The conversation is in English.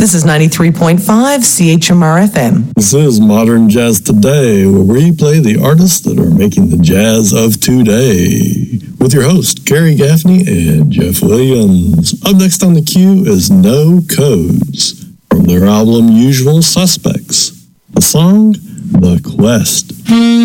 This is 93.5 CHMR FM. This is Modern Jazz Today, where we play the artists that are making the jazz of today. With your host, Gary Gaffney and Jeff Williams. Up next on the queue is No Codes from their album Usual Suspects. The song, The Quest.